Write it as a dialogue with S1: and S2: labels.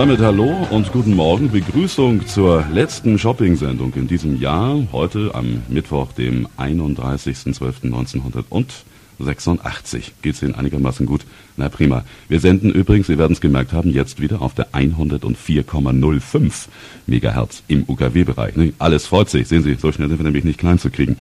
S1: Damit hallo und guten Morgen. Begrüßung zur letzten Shopping-Sendung in diesem Jahr. Heute am Mittwoch, dem 31.12.1986. Geht's Ihnen einigermaßen gut? Na prima. Wir senden übrigens, Sie werden es gemerkt haben, jetzt wieder auf der 104,05 Megahertz im UKW-Bereich. Alles freut sich. Sehen Sie, so schnell sind wir nämlich nicht klein zu kriegen.